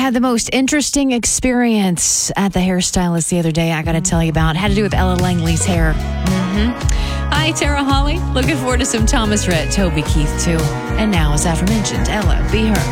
had the most interesting experience at the hairstylist the other day. I got to tell you about. It had to do with Ella Langley's hair. Hi, Tara Holly. Looking forward to some Thomas Rhett, Toby Keith, too. And now, as aforementioned, Ella, be her.